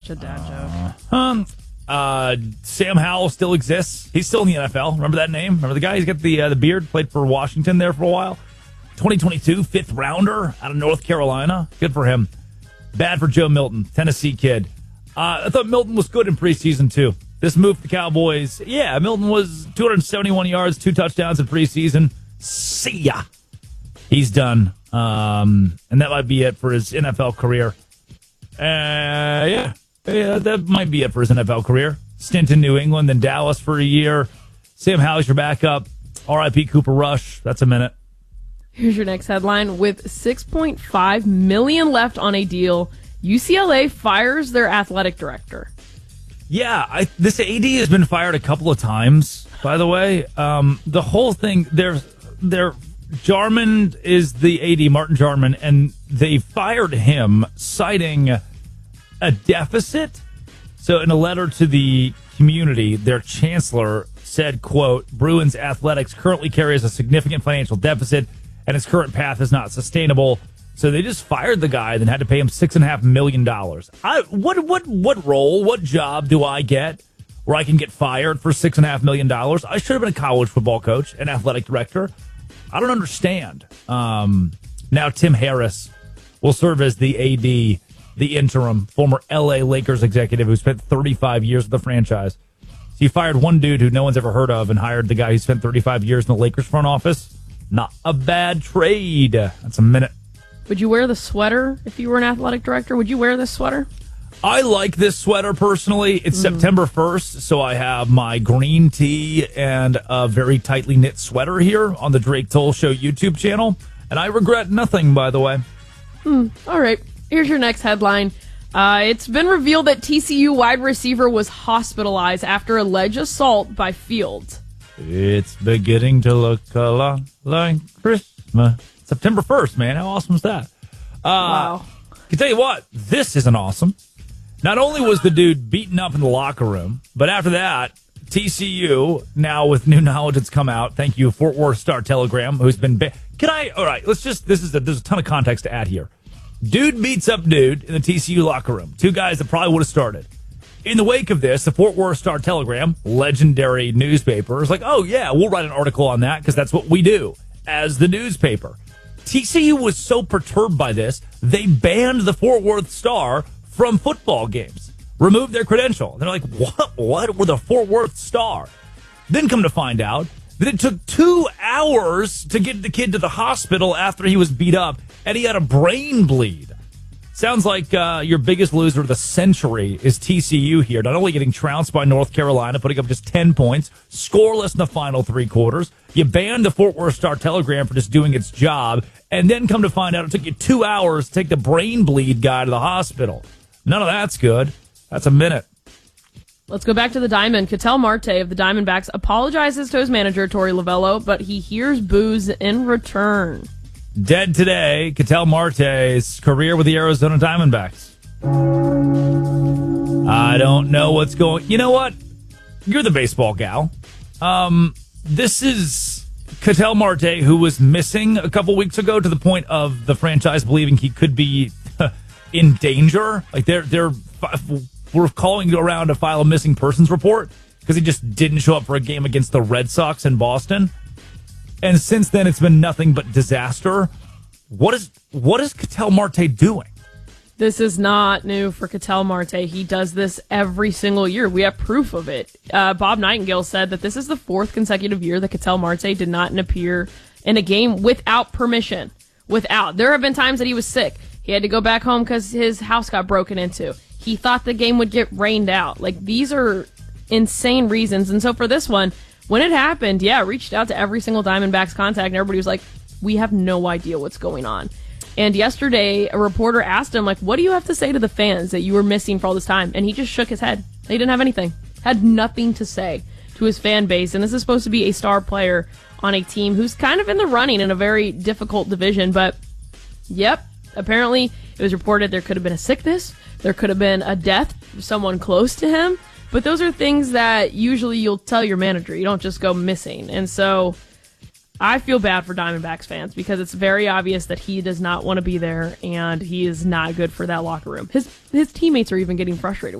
such a dad joke. Sam Howell still exists. He's still in the NFL. Remember that name? Remember the guy? He's got the beard. Played for Washington there for a while. 2022 fifth rounder out of North Carolina. Good for him. Bad for Joe Milton, Tennessee kid. I thought Milton was good in preseason too. This move for the Cowboys. Yeah, Milton was 271 yards, 2 touchdowns in preseason. See ya. He's done. And that might be it for his NFL career. Yeah, that might be it for his NFL career. Stint in New England, then Dallas for a year. Sam Howell's your backup. R.I.P. Cooper Rush. That's a minute. Here's your next headline. With $6.5 million left on a deal, UCLA fires their athletic director. Yeah, this AD has been fired a couple of times, by the way. The whole thing, Jarman is the AD, Martin Jarman, and they fired him citing a deficit. So in a letter to the community, their chancellor said, quote, Bruins athletics currently carries a significant financial deficit and its current path is not sustainable. So they just fired the guy, then had to pay him $6.5 million. What role, what job do I get where I can get fired for $6.5 million? I should have been a college football coach, an athletic director. I don't understand. Now Tim Harris will serve as the AD, the interim, former LA Lakers executive who spent 35 years with the franchise. So he fired one dude who no one's ever heard of and hired the guy who spent 35 years in the Lakers front office. Not a bad trade. That's a minute. Would you wear the sweater if you were an athletic director? Would you wear this sweater? I like this sweater personally. It's September 1st, so I have my green tee and a very tightly knit sweater here on the Drake Toll Show YouTube channel. And I regret nothing, by the way. All right. Here's your next headline. It's been revealed that TCU wide receiver was hospitalized after alleged assault by Fields. It's beginning to look a lot like Christmas. September 1st, man. How awesome is that? Wow. I can tell you what, this isn't awesome. Not only was the dude beaten up in the locker room, but after that, TCU, now with new knowledge that's come out, thank you, Fort Worth Star-Telegram, who's been... all right, there's a ton of context to add here. Dude beats up dude in the TCU locker room. 2 guys that probably would have started. In the wake of this, the Fort Worth Star-Telegram, legendary newspaper, is like, oh yeah, we'll write an article on that because that's what we do as the newspaper. TCU was so perturbed by this, they banned the Fort Worth Star from football games, removed their credential. They're like, what? We're the Fort Worth Star. Then come to find out that it took 2 hours to get the kid to the hospital after he was beat up, and he had a brain bleed. Sounds like your biggest loser of the century is TCU here, not only getting trounced by North Carolina, putting up just 10 points, scoreless in the final 3 quarters. You banned the Fort Worth Star-Telegram for just doing its job, and then come to find out it took you 2 hours to take the brain bleed guy to the hospital. None of that's good. That's a minute. Let's go back to the Diamond. Ketel Marte of the Diamondbacks apologizes to his manager, Torey Lovello, but he hears boos in return. Dead today, Ketel Marte's career with the Arizona Diamondbacks. I don't know what's going... You know what? You're the baseball gal. This is Ketel Marte, who was missing a couple weeks ago to the point of the franchise believing he could be in danger. Like we're calling around to file a missing persons report because he just didn't show up for a game against the Red Sox in Boston. And since then, it's been nothing but disaster. What is Ketel Marte doing? This is not new for Ketel Marte. He does this every single year. We have proof of it. Bob Nightingale said that this is the 4th consecutive year that Ketel Marte did not appear in a game without permission. There have been times that he was sick. He had to go back home because his house got broken into. He thought the game would get rained out. Like, these are insane reasons. And so for this one, when it happened, reached out to every single Diamondbacks contact, and everybody was like, we have no idea what's going on. And yesterday, a reporter asked him, like, what do you have to say to the fans that you were missing for all this time? And he just shook his head. He didn't have anything. Had nothing to say to his fan base. And this is supposed to be a star player on a team who's kind of in the running in a very difficult division. But, apparently it was reported there could have been a sickness. There could have been a death of someone close to him. But those are things that usually you'll tell your manager. You don't just go missing. And so I feel bad for Diamondbacks fans because it's very obvious that he does not want to be there and he is not good for that locker room. His teammates are even getting frustrated